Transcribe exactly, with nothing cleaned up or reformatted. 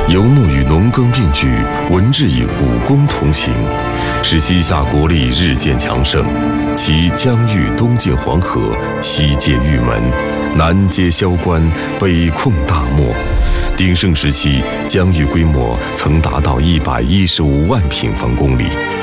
游牧与农耕并举，文治与武功同行，使西夏国力日渐强盛。其疆域东接黄河，西接玉门，南接萧关，北控大漠。鼎盛时期，疆域规模曾达到一百一十五万平方公里。